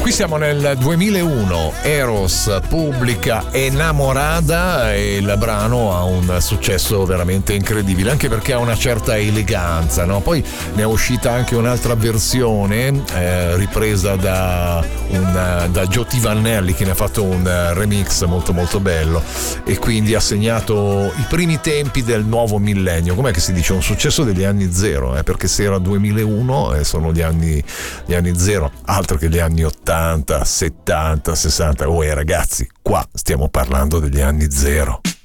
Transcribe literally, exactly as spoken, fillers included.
Qui siamo nel duemilauno, Eros pubblica Enamorada e il brano ha un successo veramente incredibile, anche perché ha una certa eleganza, no? Poi ne è uscita anche un'altra versione eh, ripresa da, un, da Gio Vannelli, che ne ha fatto un remix molto molto bello e quindi ha segnato i primi tempi del nuovo millennio. Com'è che si dice? Un successo degli anni zero, eh? Perché se era duemilauno eh, sono gli anni, gli anni zero, altro che gli anni ottanta, settanta, sessanta. Oh, ragazzi, qua stiamo parlando degli anni zero.